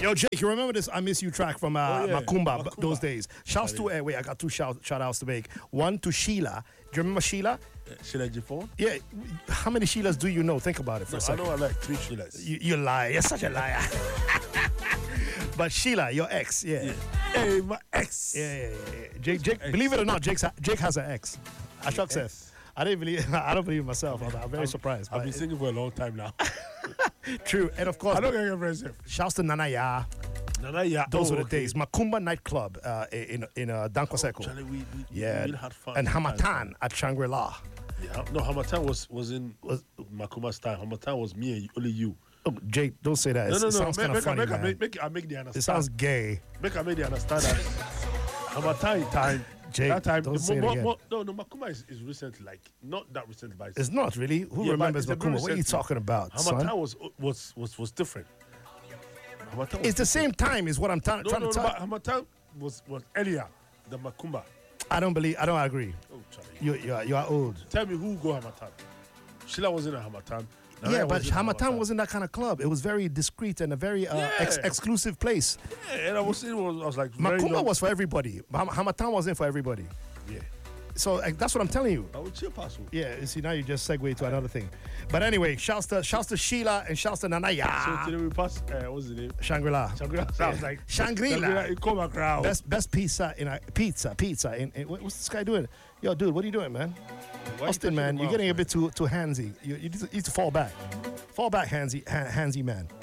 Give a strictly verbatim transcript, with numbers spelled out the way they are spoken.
Yo, Jake, you remember this I Miss You track from uh, Oh, yeah. Makumba, Makumba. those days? Shouts to, uh, wait, I got two shout, shout outs to make. One to Sheila. Do you remember Sheila? Sheila Jifon? Yeah. How many Sheilas do you know? Think about it for No, a I second. know I like three Sheilas. You, you lie. You're such a liar. But Sheila, your ex, yeah. Yeah. Hey, my ex. Yeah, yeah, yeah. yeah. Jake, Jake, Ex. believe it or not, Jake's, Jake has an ex. Ashok Ex. says. I didn't believe. I don't believe myself. I'm, I'm very surprised. I've but been singing for a long time now. true, and of course, I don't get aggressive. shouts to Nana Ya. Nana, yeah. Those oh, were the okay. days. Makumba nightclub uh, in in uh, Dankoseko. Charlie, we, we, Yeah, we really had fun. and Hamatan at Shangri-La. Yeah. No, Hamatan was, was in Was- Makuma's time. Hamatan was me and only you. Oh, Jake, don't say that. No, It's- no, it no. sounds Make, kind of make, funny, make, man. make, make, I make the It understand. sounds gay. Make I make the understand that Hamatan time. Jake, that time. don't the say it mo- again. mo- no, no. Makuma is, is recent, like not that recent, but It's not really. Who Yeah, remembers but it's a very Makuma? What are you recent thing. talking about, son? Hamatan was was was was different. Hamatan was It's the same time, is what I'm ta- no, trying no, to no, tell. but Hamatan was was earlier than Makumba. I don't believe. I don't agree. Oh, Charlie. You you are, you are old. Tell me who go Hamatan. Sheila wasn't a Hamatan. Nana Yeah, but wasn't a Hamatan wasn't that kind of club. It was very discreet and a very uh, ex- Yeah. exclusive place. Yeah, and I was, it was, I was like, very Makumba young. was for everybody. Ham- Hamatan wasn't for everybody. Yeah. So uh, that's what I'm telling you. I would chill past you. Yeah, you see, now you just segue to another thing. But anyway, shouts to, shouts to Sheila and shouts to So Nanaya. today we pass, uh, what's the name? Shangri-La. Shangri-La. Sounds like Shangri-La. You come back around. Best best pizza in a pizza pizza. In, in, what- what's this guy doing? Yo, dude, what are you doing, man? Why Austin, you man, touching you're the getting a mouth, bit too too handsy. You, you, need to, you need to fall back. Fall back, handsy, ha- handsy man.